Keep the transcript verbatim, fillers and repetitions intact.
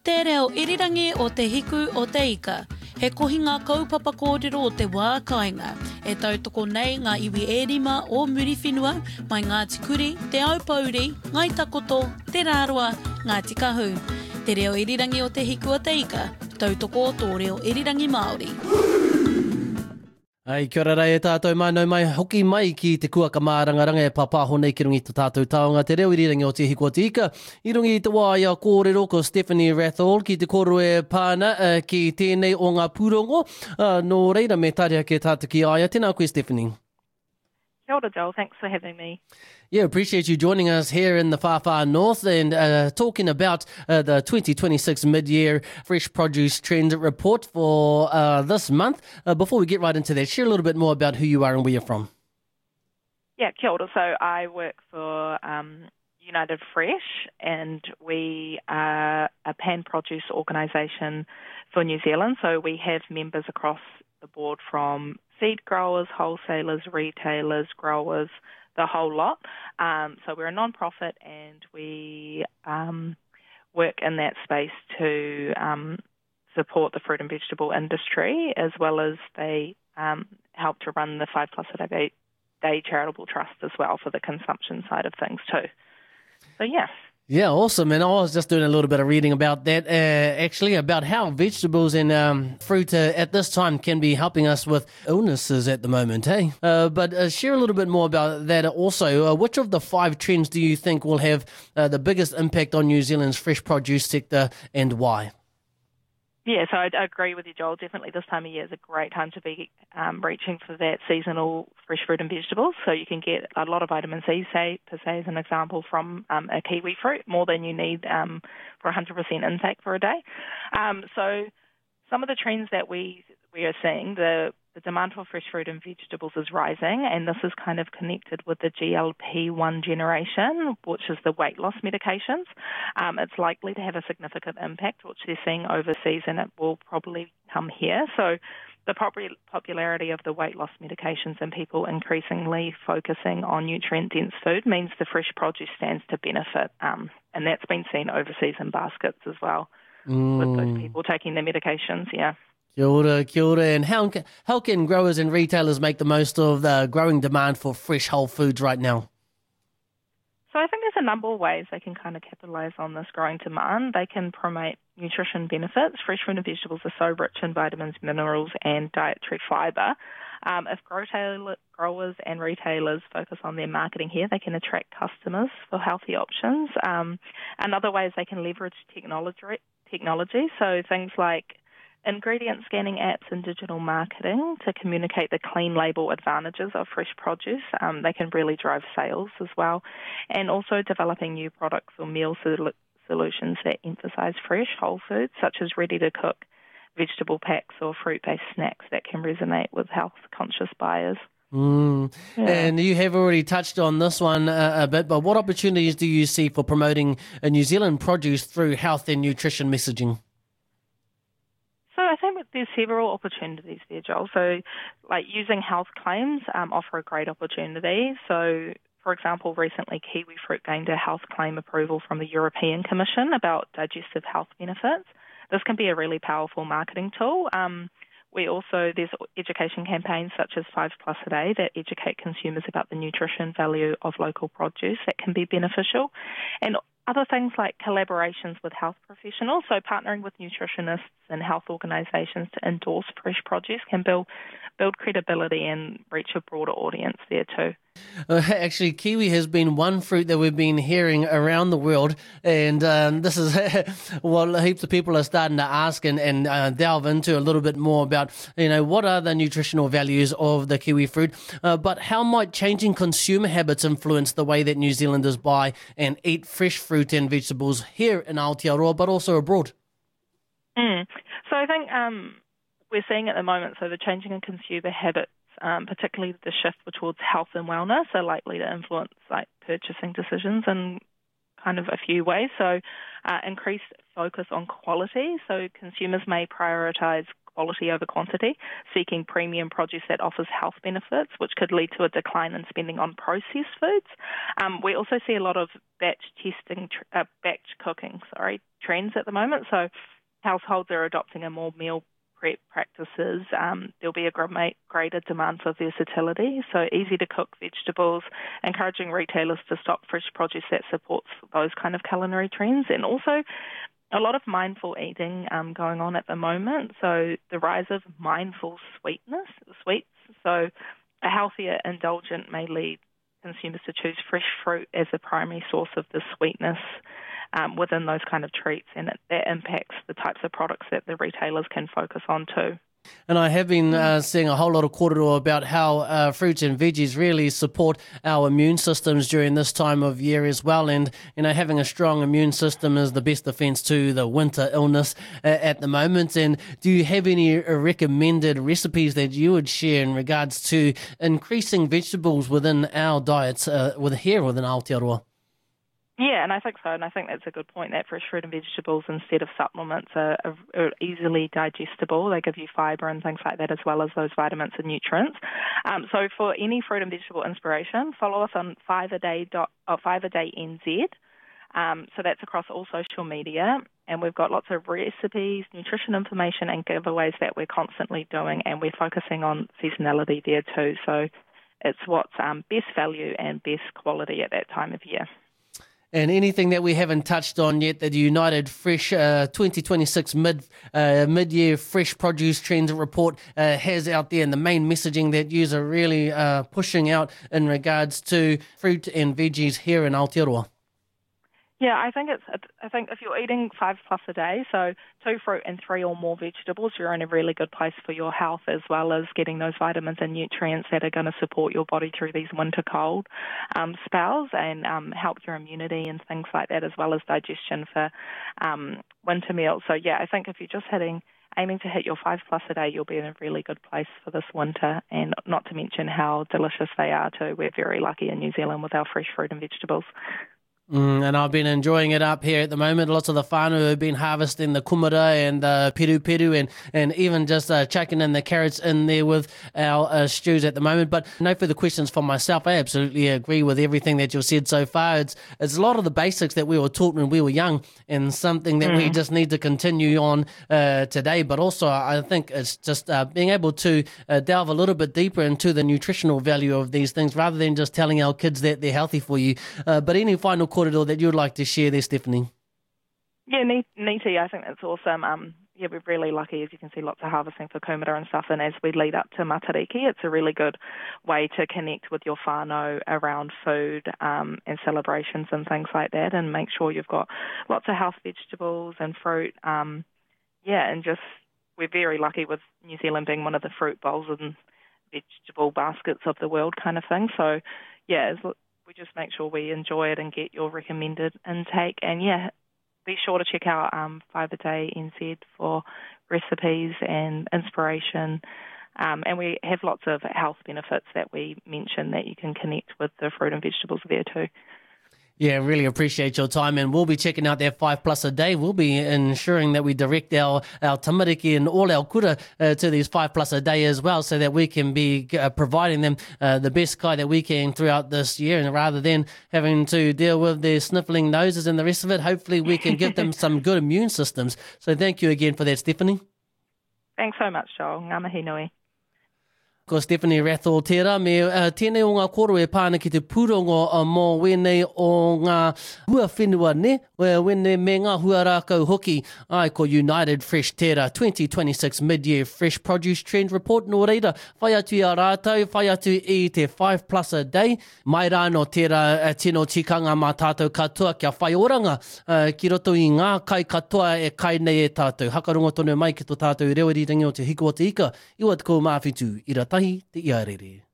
Te reo irirangi o te hiku o te ika. He kohinga kaupapa kōrero o te wā kāinga. E tautoko nei ngā iwi e rima o Muriwhenua, mai Ngāti Kuri, te Aupauri, Ngai Takoto, te Rāroa, Ngāti Kahu. Te reo irirangi o te hiku o te ika. Tautoko tō reo irirangi Māori. Ai, kia ora rei e tātou mānau mai hoki mai ki te kua kamārangaranga e papāho nei ki rungi te tātou taonga te reo irirangi o te hiku o te ika. I rungi te wāia kōrero ko Stephanie Rathall ki te koro e pāna uh, ki tēnei o ngā pūrongo. Uh, nō reira me tārea ke tātou ki aia. Tēnā koe, Stephanie. Kia ora, Joel. Thanks for having me. Yeah, appreciate you joining us here in the far, far north and uh, talking about uh, the twenty twenty-six mid-year fresh produce trend report for uh, this month. Uh, before we get right into that, share a little bit more about who you are and where you're from. Yeah, kia ora. So I work for um, United Fresh, and we are a pan-produce organisation for New Zealand. So we have members across the board from feed growers, wholesalers, retailers, growers, the whole lot. Um, so we're a non-profit and we um, work in that space to um, support the fruit and vegetable industry, as well as they um, help to run the Five Plus a Day, Day Charitable Trust as well for the consumption side of things too. So yeah. Yeah, awesome. And I was just doing a little bit of reading about that, uh, actually, about how vegetables and um, fruit uh, at this time can be helping us with illnesses at the moment, hey? Uh, but uh, share a little bit more about that also. Uh, which of the five trends do you think will have uh, the biggest impact on New Zealand's fresh produce sector and why? Yeah, so I agree with you, Joel. Definitely this time of year is a great time to be um, reaching for that seasonal fresh fruit and vegetables. So you can get a lot of vitamin C, say, per se, as an example, from um, a kiwi fruit, more than you need um, for one hundred percent intake for a day. Um, so some of the trends that we we are seeing, the the demand for fresh fruit and vegetables is rising, and this is kind of connected with the G L P one generation, which is the weight loss medications. Um, it's likely to have a significant impact, which they're seeing overseas, and it will probably come here. So the popularity of the weight loss medications and people increasingly focusing on nutrient-dense food means the fresh produce stands to benefit, um, and that's been seen overseas in baskets as well, mm. with those people taking their medications, yeah. Kia ora, kia ora. And how, how can growers and retailers make the most of the growing demand for fresh whole foods right now? So I think there's a number of ways they can kind of capitalise on this growing demand. They can promote nutrition benefits. Fresh fruit and vegetables are so rich in vitamins, minerals and dietary fibre. Um, if growers and retailers focus on their marketing here, they can attract customers for healthy options. Um, another way is they can leverage technology, technology, so things like ingredient scanning apps and digital marketing to communicate the clean label advantages of fresh produce. Um, they can really drive sales as well. And also developing new products or meal sol- solutions that emphasise fresh whole foods, such as ready-to-cook vegetable packs or fruit-based snacks that can resonate with health-conscious buyers. Mm. Yeah. And you have already touched on this one uh, a bit, but what opportunities do you see for promoting a New Zealand produce through health and nutrition messaging? So I think there's several opportunities there, Joel. So like using health claims um, offer a great opportunity. So, for example, recently kiwi fruit gained a health claim approval from the European Commission about digestive health benefits. This can be a really powerful marketing tool. Um, we also, there's education campaigns such as Five Plus a Day that educate consumers about the nutrition value of local produce that can be beneficial. And other things like collaborations with health professionals, so partnering with nutritionists and health organisations to endorse fresh produce can build build credibility and reach a broader audience there too. Uh, actually, kiwi has been one fruit that we've been hearing around the world, and um, this is what heaps of people are starting to ask and, and uh, delve into a little bit more about, you know, what are the nutritional values of the kiwi fruit, uh, but how might changing consumer habits influence the way that New Zealanders buy and eat fresh fruit and vegetables here in Aotearoa, but also abroad? Mm. So I think um, we're seeing at the moment, so the changing in consumer habits, Um, particularly the shift towards health and wellness, are likely to influence like purchasing decisions in kind of a few ways. So uh, increased focus on quality. So consumers may prioritise quality over quantity, seeking premium produce that offers health benefits, which could lead to a decline in spending on processed foods. Um, we also see a lot of batch testing, uh, batch cooking, sorry, trends at the moment. So households are adopting a more meal prep practices. Um, there'll be a greater demand for versatility, so easy to cook vegetables, encouraging retailers to stock fresh produce that supports those kind of culinary trends, and also a lot of mindful eating um, going on at the moment. So the rise of mindful sweetness, sweets. So a healthier indulgent may lead consumers to choose fresh fruit as a primary source of the sweetness um, within those kind of treats, and it, that impacts the types of products that the retailers can focus on too. And I have been uh, seeing a whole lot of kōrero about how uh, fruits and veggies really support our immune systems during this time of year as well. And, you know, having a strong immune system is the best defense to the winter illness uh, at the moment. And do you have any uh, recommended recipes that you would share in regards to increasing vegetables within our diets uh, with here within Aotearoa? Yeah, and I think so, and I think that's a good point, that fresh fruit and vegetables instead of supplements are, are, are easily digestible. They give you fibre and things like that, as well as those vitamins and nutrients. Um, so for any fruit and vegetable inspiration, follow us on five a day dot, oh, five a day N Z. Um, so that's across all social media, and we've got lots of recipes, nutrition information, and giveaways that we're constantly doing, and we're focusing on seasonality there too. So it's what's um, best value and best quality at that time of year. And anything that we haven't touched on yet, that the United Fresh uh, twenty twenty-six mid, uh, mid-year fresh produce trends report uh, has out there, and the main messaging that you are really uh, pushing out in regards to fruit and veggies here in Aotearoa? Yeah, I think it's. I think if you're eating five plus a day, so two fruit and three or more vegetables, you're in a really good place for your health, as well as getting those vitamins and nutrients that are going to support your body through these winter cold um, spells and um, help your immunity and things like that, as well as digestion for um, winter meals. So yeah, I think if you're just hitting, aiming to hit your five plus a day, you'll be in a really good place for this winter, and not to mention how delicious they are too. We're very lucky in New Zealand with our fresh fruit and vegetables. Mm, and I've been enjoying it up here at the moment. Lots of the whānau have been harvesting the kumara and the peru peru, and, and even just uh, chucking in the carrots in there with our uh, stews at the moment. But no further questions from myself. I absolutely agree with everything that you've said so far. It's, it's a lot of the basics that we were taught when we were young, and something that mm. we just need to continue on uh, today. But also I think it's just uh, being able to uh, delve a little bit deeper into the nutritional value of these things, rather than just telling our kids that they're healthy for you. Uh, but any final kōrero that you'd like to share there, Stephanie? Yeah, Niti, I think that's awesome. Um, yeah, we're really lucky, as you can see, lots of harvesting for kumara and stuff. And as we lead up to Matariki, it's a really good way to connect with your whānau around food um, and celebrations and things like that, and make sure you've got lots of health vegetables and fruit. Um, yeah, and just we're very lucky with New Zealand being one of the fruit bowls and vegetable baskets of the world kind of thing. So, yeah, it's, we just make sure we enjoy it and get your recommended intake. And yeah, be sure to check out um, five a day N Z for recipes and inspiration. Um, and we have lots of health benefits that we mention that you can connect with the fruit and vegetables there too. Yeah, really appreciate your time, and we'll be checking out that five plus a day. We'll be ensuring that we direct our, our tamariki and all our kura uh, to these five plus a day as well, so that we can be uh, providing them uh, the best kai that we can throughout this year, and rather than having to deal with their sniffling noses and the rest of it, hopefully we can give them some good immune systems. So thank you again for that, Stephanie. Thanks so much, Joel. Ngā mihi nui. Ko Stephanie Rathall tērā, me uh, tēnei o ngā koro e pāna ki te pūrongo uh, mō wenei o ngā hua whenua ne, wene me ngā hua rākau hoki, ai ko United Fresh tērā, twenty twenty-six mid-year fresh produce trend report. Nō reira, whai atu i a rātau, whai atu i te five plus a day, mai rā no tērā uh, tino tikanga mā tātou katoa kia whai oranga, uh, ki roto i ngā kai katoa e kai nei e tātou. Hakarongo tonu mai ki tō tātou rewarirangi o te hiko o te ika, iwa te kou mawhitu i ratahi te iarere.